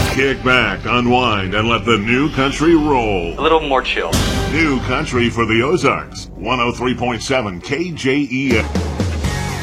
Kick back, unwind, and let the new country roll. A little more chill. New country for the Ozarks. 103.7 KJEF.